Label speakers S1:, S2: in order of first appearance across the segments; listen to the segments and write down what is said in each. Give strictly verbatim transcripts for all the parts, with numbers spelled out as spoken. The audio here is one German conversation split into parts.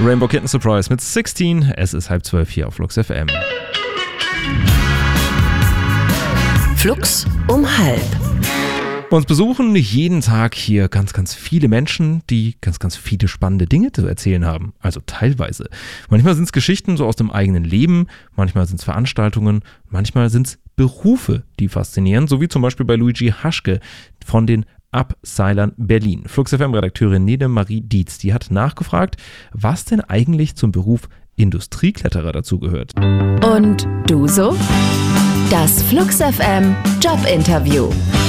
S1: Rainbow Kitten Surprise mit sechzehn. Es ist halb zwölf hier auf Flux F M.
S2: Flux um halb.
S1: Uns besuchen jeden Tag hier ganz, ganz viele Menschen, die ganz, ganz viele spannende Dinge zu erzählen haben. Also teilweise. Manchmal sind es Geschichten so aus dem eigenen Leben, manchmal sind es Veranstaltungen, manchmal sind es Berufe, die faszinieren, so wie zum Beispiel bei Luigi Haschke von den Upsilern Berlin. Flux F M-Redakteurin Nede Marie Dietz, die hat nachgefragt, was denn eigentlich zum Beruf Industriekletterer dazugehört.
S2: Und du so? Das Flux F M Jobinterview.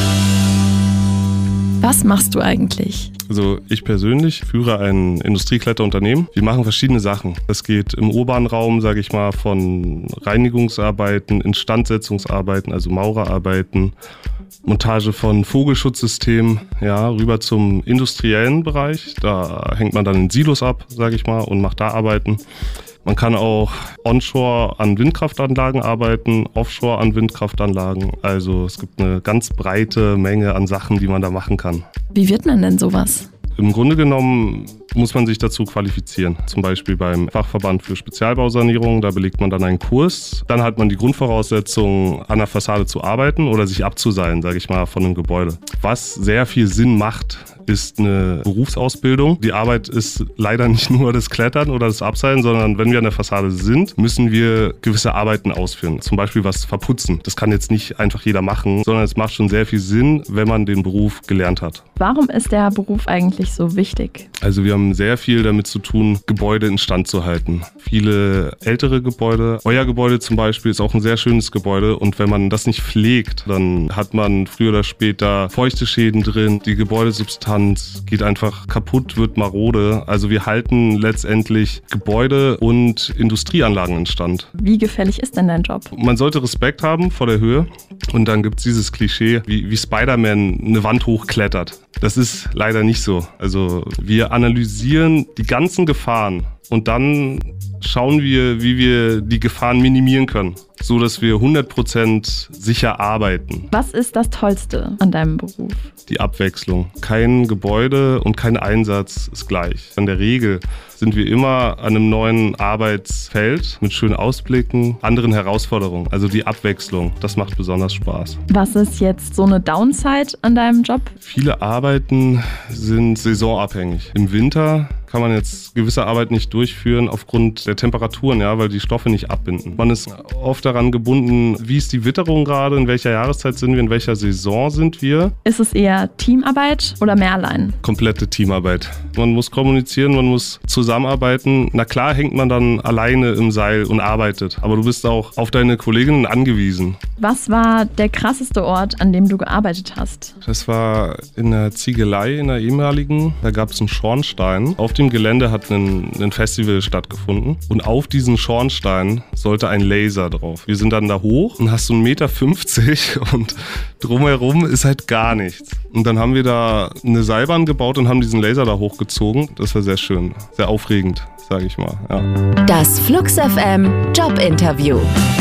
S2: Was machst du eigentlich?
S3: Also ich persönlich führe ein Industriekletterunternehmen. Wir machen verschiedene Sachen. Das geht im urbanen Raum, sage ich mal, von Reinigungsarbeiten, Instandsetzungsarbeiten, also Maurerarbeiten, Montage von Vogelschutzsystemen, ja, rüber zum industriellen Bereich. Da hängt man dann in Silos ab, sage ich mal, und macht da Arbeiten. Man kann auch onshore an Windkraftanlagen arbeiten, offshore an Windkraftanlagen. Also es gibt eine ganz breite Menge an Sachen, die man da machen kann.
S4: Wie wird man denn sowas?
S3: Im Grunde genommen muss man sich dazu qualifizieren. Zum Beispiel beim Fachverband für Spezialbausanierung, da belegt man dann einen Kurs. Dann hat man die Grundvoraussetzung, an der Fassade zu arbeiten oder sich abzuseilen, sage ich mal, von einem Gebäude. Was sehr viel Sinn macht, ist eine Berufsausbildung. Die Arbeit ist leider nicht nur das Klettern oder das Abseilen, sondern wenn wir an der Fassade sind, müssen wir gewisse Arbeiten ausführen. Zum Beispiel was verputzen. Das kann jetzt nicht einfach jeder machen, sondern es macht schon sehr viel Sinn, wenn man den Beruf gelernt hat.
S4: Warum ist der Beruf eigentlich so wichtig?
S3: Also wir haben sehr viel damit zu tun, Gebäude instand zu halten. Viele ältere Gebäude. Euer Gebäude zum Beispiel ist auch ein sehr schönes Gebäude und wenn man das nicht pflegt, dann hat man früher oder später feuchte Schäden drin. Die Gebäudesubstanz geht einfach kaputt, wird marode. Also wir halten letztendlich Gebäude und Industrieanlagen instand.
S4: Wie gefährlich ist denn dein Job?
S3: Man sollte Respekt haben vor der Höhe und dann gibt es dieses Klischee, wie, wie Spider-Man eine Wand hochklettert. Das ist leider nicht so. Also wir analysieren die ganzen Gefahren und dann schauen wir, wie wir die Gefahren minimieren können, so dass wir hundert Prozent sicher arbeiten.
S4: Was ist das Tollste an deinem Beruf?
S3: Die Abwechslung. Kein Gebäude und kein Einsatz ist gleich. In der Regel sind wir immer an einem neuen Arbeitsfeld mit schönen Ausblicken, anderen Herausforderungen. Also die Abwechslung, das macht besonders Spaß.
S4: Was ist jetzt so eine Downside an deinem Job?
S3: Viele Arbeiten sind saisonabhängig. Im Winter kann man jetzt gewisse Arbeit nicht durchführen aufgrund der Temperaturen, ja, weil die Stoffe nicht abbinden. Man ist oft daran gebunden, wie ist die Witterung gerade, in welcher Jahreszeit sind wir, in welcher Saison sind wir.
S4: Ist es eher Teamarbeit oder mehr allein?
S3: Komplette Teamarbeit. Man muss kommunizieren, man muss zusammenarbeiten. Na klar hängt man dann alleine im Seil und arbeitet, aber du bist auch auf deine Kolleginnen angewiesen.
S4: Was war der krasseste Ort, an dem du gearbeitet hast?
S3: Das war in der Ziegelei, in der ehemaligen. Da gab es einen Schornstein. Auf dem Gelände hat ein, ein Festival stattgefunden und auf diesen Schornstein sollte ein Laser drauf. Wir sind dann da hoch und hast so einen Meter fünfzig und drumherum ist halt gar nichts. Und dann haben wir da eine Seilbahn gebaut und haben diesen Laser da hochgezogen. Das war sehr schön, sehr aufregend, sage ich mal. Ja.
S2: Das Flux F M Jobinterview.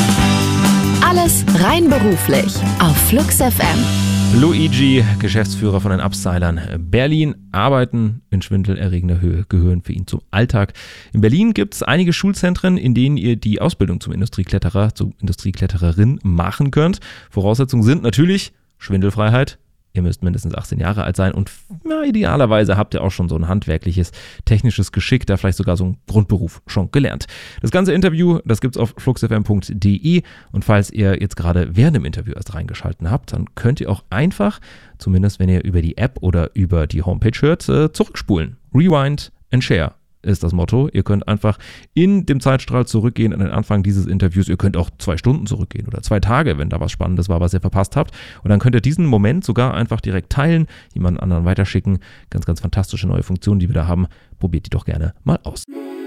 S2: Alles rein beruflich auf Flux F M.
S1: Luigi, Geschäftsführer von den Upsilern Berlin, Arbeiten in schwindelerregender Höhe gehören für ihn zum Alltag. In Berlin gibt es einige Schulzentren, in denen ihr die Ausbildung zum Industriekletterer, zum Industrieklettererin machen könnt. Voraussetzungen sind natürlich Schwindelfreiheit. Ihr müsst mindestens achtzehn Jahre alt sein und ja, idealerweise habt ihr auch schon so ein handwerkliches, technisches Geschick, da vielleicht sogar so einen Grundberuf schon gelernt. Das ganze Interview, das gibt's auf fluxfm punkt de und falls ihr jetzt gerade während dem Interview erst reingeschalten habt, dann könnt ihr auch einfach, zumindest wenn ihr über die App oder über die Homepage hört, zurückspulen. Rewind and share ist das Motto. Ihr könnt einfach in dem Zeitstrahl zurückgehen an den Anfang dieses Interviews. Ihr könnt auch zwei Stunden zurückgehen oder zwei Tage, wenn da was Spannendes war, was ihr verpasst habt. Und dann könnt ihr diesen Moment sogar einfach direkt teilen, jemand anderen weiterschicken. Ganz, ganz fantastische neue Funktionen, die wir da haben. Probiert die doch gerne mal aus.